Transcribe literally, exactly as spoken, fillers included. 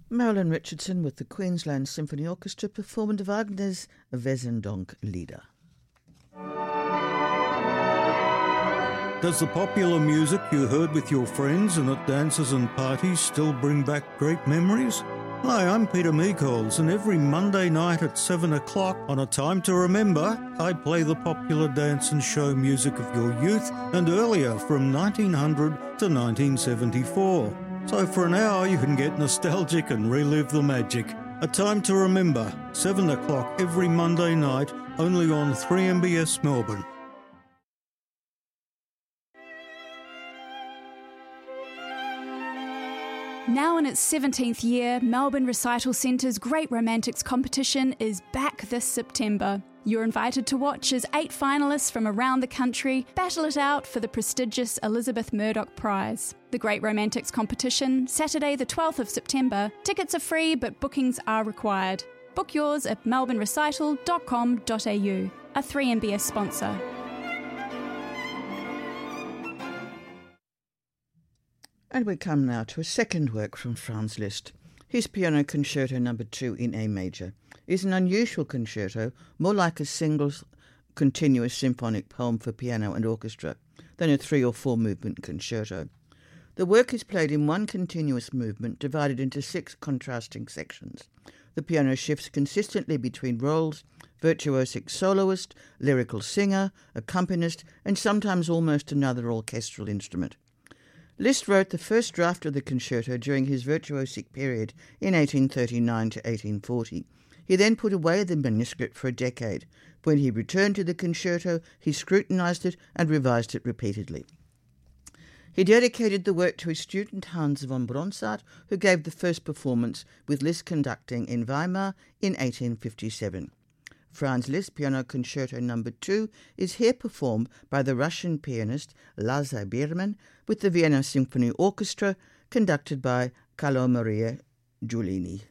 Marilyn Richardson with the Queensland Symphony Orchestra performed Wagner's Wesendonck Lieder. Does the popular music you heard with your friends and at dances and parties still bring back great memories? Hi, I'm Peter Meekols, and every Monday night at seven o'clock on A Time to Remember, I play the popular dance and show music of your youth and earlier from nineteen hundred to nineteen seventy-four. So for an hour you can get nostalgic and relive the magic. A Time to Remember, seven o'clock every Monday night, only on three M B S Melbourne. Now in its seventeenth year, Melbourne Recital Centre's Great Romantics competition is back this September. You're invited to watch as eight finalists from around the country battle it out for the prestigious Elizabeth Murdoch Prize. The Great Romantics competition, Saturday the twelfth of September. Tickets are free, but bookings are required. Book yours at melbourne recital dot com dot a u, a three M B S sponsor. And we come now to a second work from Franz Liszt. His Piano Concerto Number two in A major is an unusual concerto, more like a single continuous symphonic poem for piano and orchestra than a three or four movement concerto. The work is played in one continuous movement divided into six contrasting sections. The piano shifts consistently between roles: virtuosic soloist, lyrical singer, accompanist, and sometimes almost another orchestral instrument. Liszt wrote the first draft of the concerto during his virtuosic period in eighteen thirty-nine to eighteen forty. He then put away the manuscript for a decade. When he returned to the concerto, he scrutinized it and revised it repeatedly. He dedicated the work to his student Hans von Bronsart, who gave the first performance with Liszt conducting in Weimar in eighteen fifty-seven. Franz Liszt Piano Concerto Number two is here performed by the Russian pianist Lazar Birman with the Vienna Symphony Orchestra, conducted by Carlo Maria Giulini.